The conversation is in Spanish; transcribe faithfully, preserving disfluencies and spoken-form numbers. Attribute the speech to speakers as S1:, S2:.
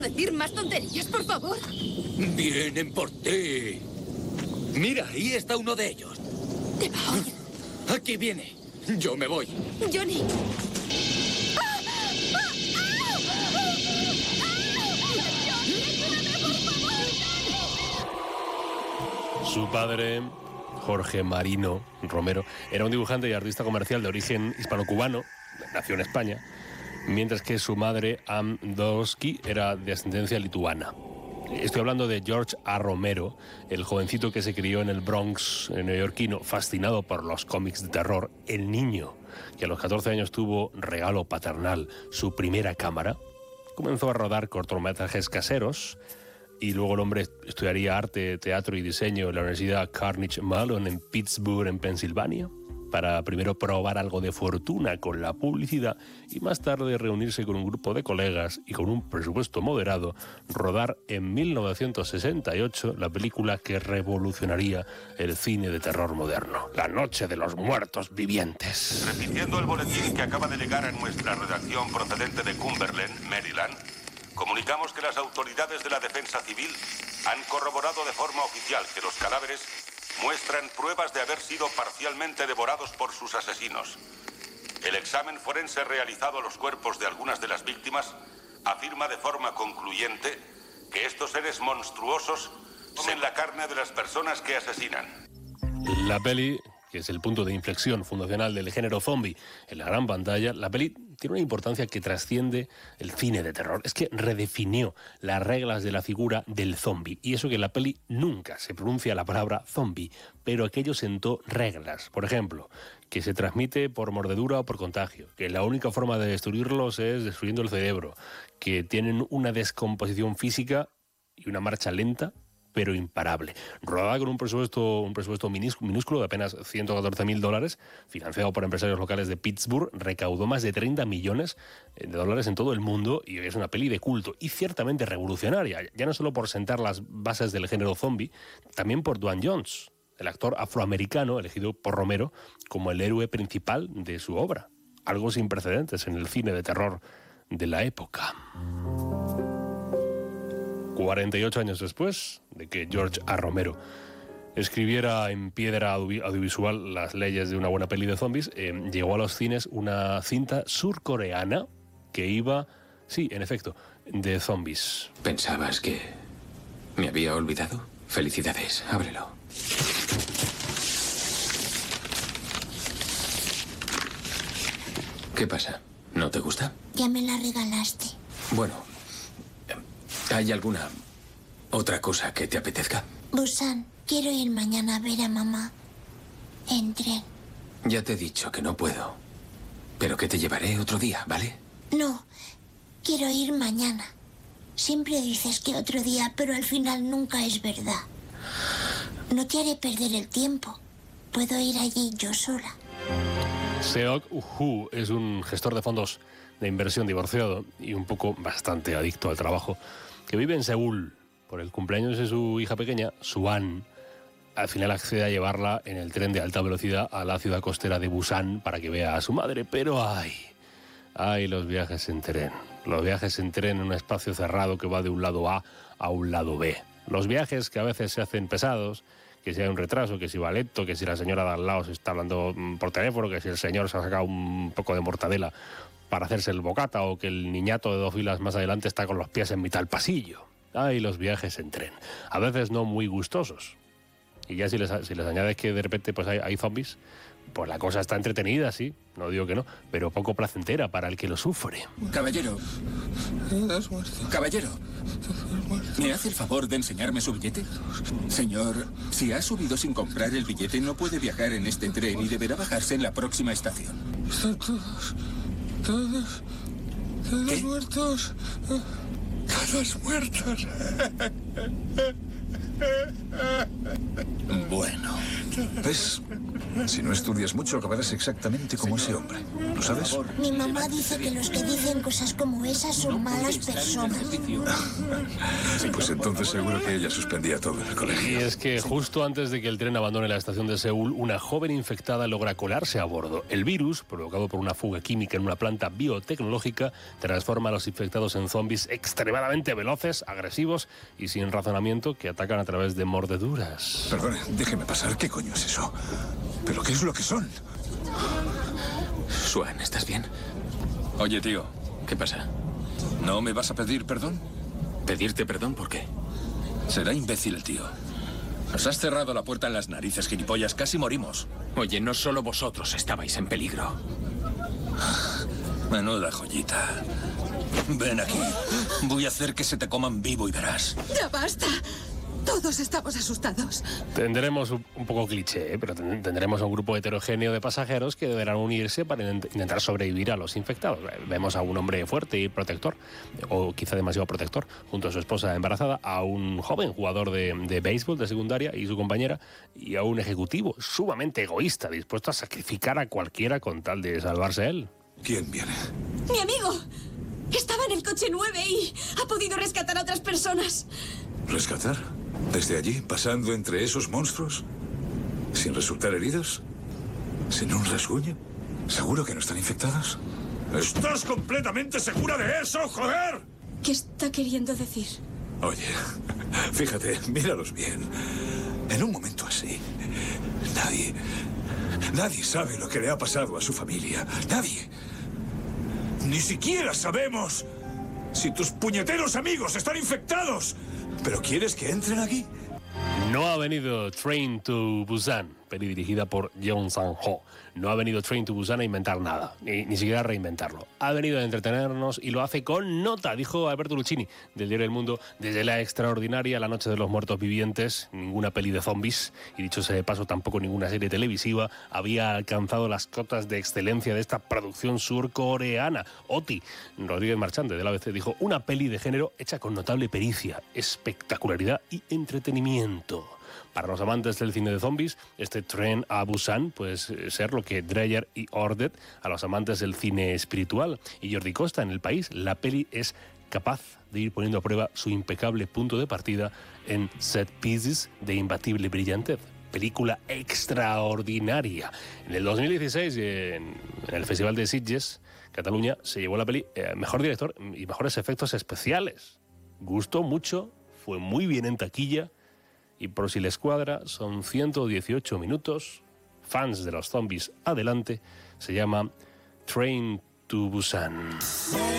S1: decir más tonterías, por favor?
S2: Vienen por ti. Mira, ahí está uno de ellos.
S1: Te vas.
S2: Aquí viene. Yo me voy.
S1: Johnny.
S3: Su padre, Jorge Marino Romero, era un dibujante y artista comercial de origen hispano-cubano, nació en España, mientras que su madre, Ann Dosky, era de ascendencia lituana. Estoy hablando de George A. Romero, el jovencito que se crió en el Bronx neoyorquino, fascinado por los cómics de terror, el niño que a los catorce años tuvo regalo paternal, su primera cámara, comenzó a rodar cortometrajes caseros y luego el hombre estudiaría arte, teatro y diseño en la Universidad Carnegie Mellon en Pittsburgh, en Pensilvania, para primero probar algo de fortuna con la publicidad y más tarde reunirse con un grupo de colegas y con un presupuesto moderado, rodar en mil novecientos sesenta y ocho la película que revolucionaría el cine de terror moderno, La Noche de los Muertos Vivientes.
S4: Repitiendo el boletín que acaba de llegar a nuestra redacción procedente de Cumberland, Maryland, comunicamos que las autoridades de la defensa civil han corroborado de forma oficial que los cadáveres muestran pruebas de haber sido parcialmente devorados por sus asesinos. El examen forense realizado a los cuerpos de algunas de las víctimas afirma de forma concluyente que estos seres monstruosos comen la carne de las personas que asesinan.
S3: La peli, que es el punto de inflexión fundacional del género zombie en la gran pantalla, la peli tiene una importancia que trasciende el cine de terror. Es que redefinió las reglas de la figura del zombie. Y eso que en la peli nunca se pronuncia la palabra zombie, pero aquello sentó reglas. Por ejemplo, que se transmite por mordedura o por contagio, que la única forma de destruirlos es destruyendo el cerebro, que tienen una descomposición física y una marcha lenta, pero imparable. Rodada con un presupuesto, un presupuesto minúsculo de apenas ciento catorce mil dólares, financiado por empresarios locales de Pittsburgh, recaudó más de treinta millones de dólares en todo el mundo y es una peli de culto y ciertamente revolucionaria, ya no solo por sentar las bases del género zombie, también por Dwayne Jones, el actor afroamericano elegido por Romero como el héroe principal de su obra. Algo sin precedentes en el cine de terror de la época. cuarenta y ocho años después de que George A. Romero escribiera en piedra audiovisual las leyes de una buena peli de zombies, eh, llegó a los cines una cinta surcoreana que iba, sí, en efecto, de zombies.
S5: ¿Pensabas que me había olvidado? Felicidades, ábrelo. ¿Qué pasa? ¿No te gusta?
S6: Ya me la regalaste.
S5: Bueno, ¿hay alguna otra cosa que te apetezca?
S6: Busan, quiero ir mañana a ver a mamá en tren.
S5: Ya te he dicho que no puedo, pero que te llevaré otro día, ¿vale?
S6: No, quiero ir mañana. Siempre dices que otro día, pero al final nunca es verdad. No te haré perder el tiempo. Puedo ir allí yo sola.
S3: Seok Woo es un gestor de fondos de inversión divorciado y un poco bastante adicto al trabajo, que vive en Seúl. Por el cumpleaños de su hija pequeña, Suan, al final accede a llevarla en el tren de alta velocidad a la ciudad costera de Busan para que vea a su madre. Pero ay, ay los viajes en tren. Los viajes en tren en un espacio cerrado que va de un lado A a un lado B. Los viajes que a veces se hacen pesados, que si hay un retraso, que si va lento, que si la señora de al lado se está hablando por teléfono, que si el señor se ha sacado un poco de mortadela para hacerse el bocata o que el niñato de dos filas más adelante está con los pies en mitad del pasillo. Ay, los viajes en tren. A veces no muy gustosos. Y ya si les, si les añades que de repente pues hay, hay zombies, pues la cosa está entretenida, sí, no digo que no, pero poco placentera para el que lo sufre.
S7: Caballero. Caballero. ¿Me hace el favor de enseñarme su billete? Señor, si ha subido sin comprar el billete, no puede viajar en este tren y deberá bajarse en la próxima estación.
S8: Están todos, todos, todos
S7: ¿Qué?
S8: muertos. Todos muertos.
S7: Bueno.
S9: ¿Ves? Si no estudias mucho, acabarás exactamente como ese hombre. ¿Lo sabes?
S6: Mi mamá dice que los que dicen cosas como esas son malas personas.
S9: Pues entonces seguro que ella suspendía todo en el
S3: Y
S9: colegio.
S3: es que justo antes de que el tren abandone la estación de Seúl, una joven infectada logra colarse a bordo. El virus, provocado por una fuga química en una planta biotecnológica, transforma a los infectados en zombies extremadamente veloces, agresivos y sin razonamiento que atacan a través de mordeduras.
S9: Perdone, déjeme pasar. ¿Qué coño es eso? ¿Pero qué es lo que son?
S5: Swan, ¿estás bien?
S7: Oye, tío,
S5: ¿Qué pasa?
S7: ¿no me vas a pedir perdón?
S5: ¿Pedirte perdón por qué?
S7: Será imbécil el tío. Nos has cerrado la puerta en las narices, gilipollas. Casi morimos.
S5: Oye, no solo vosotros estabais en peligro.
S7: Menuda joyita. Ven aquí. Voy a hacer que se te coman vivo y verás.
S1: ¡Ya basta! Todos estamos asustados.
S3: Tendremos un un poco cliché, ¿eh? Pero ten- tendremos a un grupo heterogéneo de pasajeros que deberán unirse para in- intentar sobrevivir a los infectados. Vemos a un hombre fuerte y protector, o quizá demasiado protector, junto a su esposa embarazada, a un joven jugador de, de béisbol de secundaria y su compañera, y a un ejecutivo sumamente egoísta, dispuesto a sacrificar a cualquiera con tal de salvarse él.
S9: ¿Quién viene?
S1: ¡Mi amigo! Estaba en el coche nueve y ha podido rescatar a otras personas.
S9: ¿Rescatar? ¿Desde allí, pasando entre esos monstruos? ¿Sin resultar heridos? ¿Sin un rasguño? ¿Seguro que no están infectados? ¿Estás completamente segura de eso, joder?
S1: ¿Qué está queriendo decir?
S9: Oye, fíjate, míralos bien. En un momento así, nadie, nadie sabe lo que le ha pasado a su familia. Nadie. Ni siquiera sabemos si tus puñeteros amigos están infectados. ¿Pero quieres que entren aquí?
S3: No ha venido Train to Busan, peli dirigida por Jeong Sang-ho. No ha venido Train to Busan a inventar nada, ni, ni siquiera a reinventarlo. Ha venido a entretenernos y lo hace con nota, dijo Alberto Lucchini, del diario El Mundo, desde La Extraordinaria, La Noche de los Muertos Vivientes, ninguna peli de zombies, y dicho sea de paso, tampoco ninguna serie televisiva, había alcanzado las cotas de excelencia de esta producción surcoreana. Oti Rodríguez Marchante, del A B C, dijo, una peli de género hecha con notable pericia, espectacularidad y entretenimiento. Para los amantes del cine de zombies, este Tren a Busan puede ser lo que Dreyer y Ordet a los amantes del cine espiritual. Y Jordi Costa, en El País, la peli es capaz de ir poniendo a prueba su impecable punto de partida en Set Pieces de imbatible brillantez. Película extraordinaria. En el dos mil dieciséis, en, en el Festival de Sitges, Cataluña, se llevó la peli eh, mejor director y mejores efectos especiales. Gustó mucho, fue muy bien en taquilla. Y por si les cuadra, son ciento dieciocho minutos. Fans de los zombies, adelante. Se llama Train to Busan.